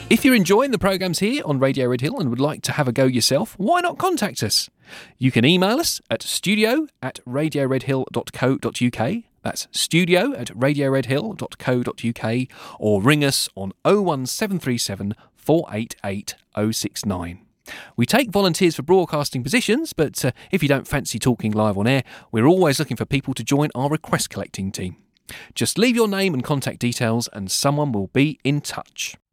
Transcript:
If you're enjoying the programmes here on Radio Red Hill and would like to have a go yourself, why not contact us? You can email us at studio@radioredhill.co.uk. That's studio@radioredhill.co.uk, or ring us on 01737 488 069. We take volunteers for broadcasting positions, but if you don't fancy talking live on air, we're always looking for people to join our request collecting team. Just leave your name and contact details and someone will be in touch.